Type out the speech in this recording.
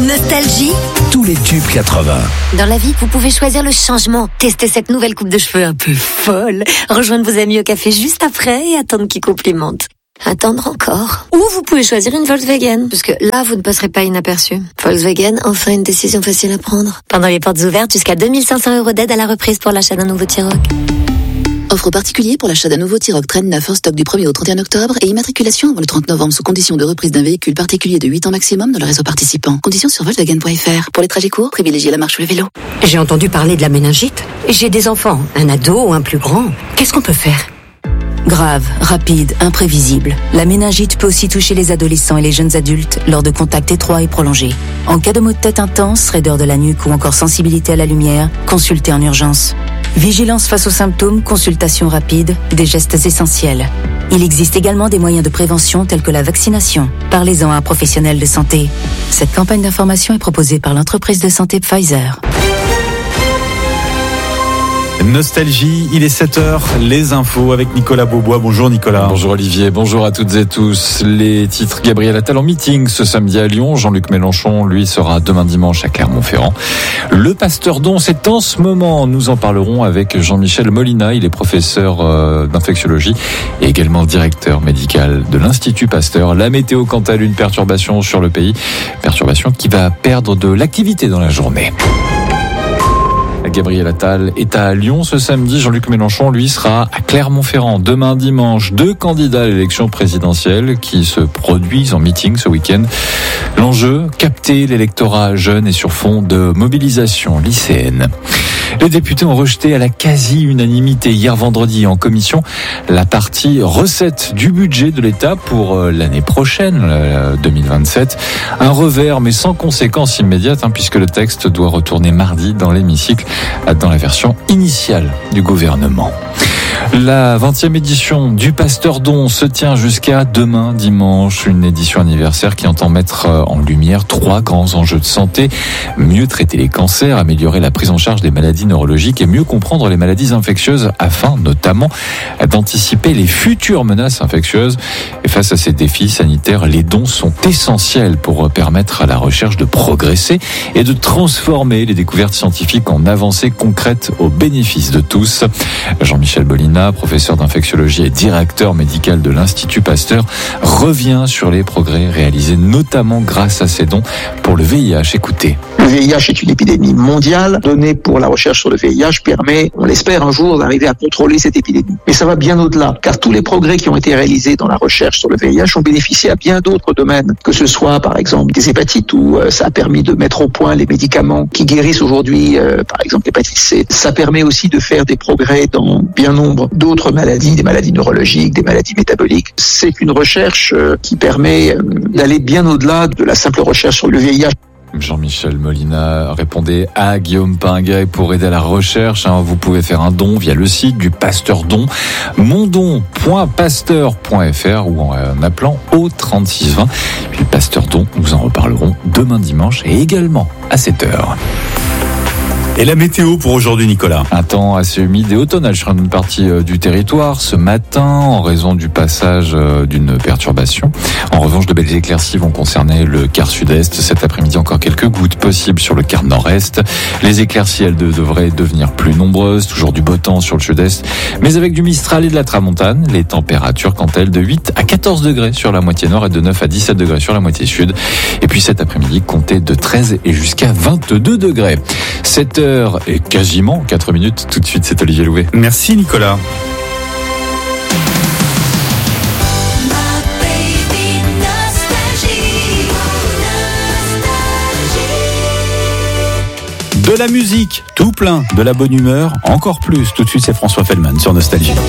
Nostalgie. Tous les tubes 80. Dans la vie, vous pouvez choisir le changement. Tester cette nouvelle coupe de cheveux un peu folle. Rejoindre vos amis au café juste après et attendre qu'ils complimentent. Attendre encore. Ou vous pouvez choisir une Volkswagen, parce que là, vous ne passerez pas inaperçu. Volkswagen, enfin une décision facile à prendre. Pendant les portes ouvertes, jusqu'à 2500 € d'aide à la reprise pour l'achat d'un nouveau T-Roc. Offre particulier pour l'achat d'un nouveau T-Roc Traîne 9 en stock du 1er au 31 octobre et immatriculation avant le 30 novembre sous condition de reprise d'un véhicule particulier de 8 ans maximum dans le réseau participant. Conditions sur Volkswagen.fr. Pour les trajets courts, privilégiez la marche ou le vélo. J'ai entendu parler de la méningite. J'ai des enfants, un ado ou un plus grand. Qu'est-ce qu'on peut faire ? Grave, rapide, imprévisible. La méningite peut aussi toucher les adolescents et les jeunes adultes lors de contacts étroits et prolongés. En cas de maux de tête intense, raideur de la nuque ou encore sensibilité à la lumière, consultez en urgence. Vigilance face aux symptômes, consultation rapide, des gestes essentiels. Il existe également des moyens de prévention tels que la vaccination. Parlez-en à un professionnel de santé. Cette campagne d'information est proposée par l'entreprise de santé Pfizer. Nostalgie, il est 7h, les infos avec Nicolas Beaubois. Bonjour Nicolas. Bonjour Olivier, bonjour à toutes et tous. Les titres: Gabriel Attal en meeting ce samedi à Lyon. Jean-Luc Mélenchon, lui, sera demain dimanche à Clermont-Ferrand. Le Pasteur Don, c'est en ce moment. Nous en parlerons avec Jean-Michel Molina. Il est professeur d'infectiologie et également directeur médical de l'Institut Pasteur. La météo, quant à elle, une perturbation sur le pays. Perturbation qui va perdre de l'activité dans la journée. Gabriel Attal est à Lyon ce samedi. Jean-Luc Mélenchon, lui, sera à Clermont-Ferrand demain dimanche. 2 candidats à l'élection présidentielle qui se produisent en meeting ce week-end. L'enjeu, capter l'électorat jeune et sur fond de mobilisation lycéenne. Les députés ont rejeté à la quasi-unanimité hier vendredi en commission la partie recette du budget de l'État pour l'année prochaine, 2027. Un revers, mais sans conséquence immédiate, puisque le texte doit retourner mardi dans l'hémicycle, dans la version initiale du gouvernement. La 20e édition du Pasteur Don se tient jusqu'à demain dimanche, une édition anniversaire qui entend mettre en lumière 3 grands enjeux de santé: mieux traiter les cancers, améliorer la prise en charge des maladies neurologiques et mieux comprendre les maladies infectieuses afin notamment d'anticiper les futures menaces infectieuses. Et face à ces défis sanitaires, les dons sont essentiels pour permettre à la recherche de progresser et de transformer les découvertes scientifiques en avancées concrètes au bénéfice de tous. Jean-Michel Molina, professeur d'infectiologie et directeur médical de l'Institut Pasteur, revient sur les progrès réalisés notamment grâce à ces dons pour le VIH. Écoutez. Le VIH est une épidémie mondiale. Donner pour la recherche sur le VIH permet, on l'espère un jour, d'arriver à contrôler cette épidémie. Mais ça va bien au-delà, car tous les progrès qui ont été réalisés dans la recherche sur le VIH ont bénéficié à bien d'autres domaines, que ce soit par exemple des hépatites, où ça a permis de mettre au point les médicaments qui guérissent aujourd'hui, par exemple l'hépatite C. Ça permet aussi de faire des progrès dans bien nombre d'autres maladies, des maladies neurologiques, des maladies métaboliques. C'est une recherche qui permet d'aller bien au-delà de la simple recherche sur le VIH. Jean-Michel Molina répondait à Guillaume Pinguet. Pour aider à la recherche, vous pouvez faire un don via le site du Pasteur Don, mondon.pasteur.fr ou en appelant au 3620. Puis le Pasteur Don, nous en reparlerons demain dimanche et également à 7h. Et la météo pour aujourd'hui, Nicolas? Un temps assez humide et automnal sur une partie du territoire ce matin en raison du passage d'une perturbation. En revanche, de belles éclaircies vont concerner le quart sud-est. Cet après-midi, encore quelques gouttes possibles sur le quart nord-est. Les éclaircies, elles devraient devenir plus nombreuses. Toujours du beau temps sur le sud-est, mais avec du Mistral et de la Tramontane. Les températures, quant à elles, de 8 à 14 degrés sur la moitié nord et de 9 à 17 degrés sur la moitié sud. Et puis cet après-midi, comptez de 13 et jusqu'à 22 degrés. 7h et quasiment 4 minutes. Tout de suite, c'est Olivier Louvet. Merci Nicolas. De la musique, tout plein, de la bonne humeur, encore plus. Tout de suite, c'est François Fellman sur Nostalgie.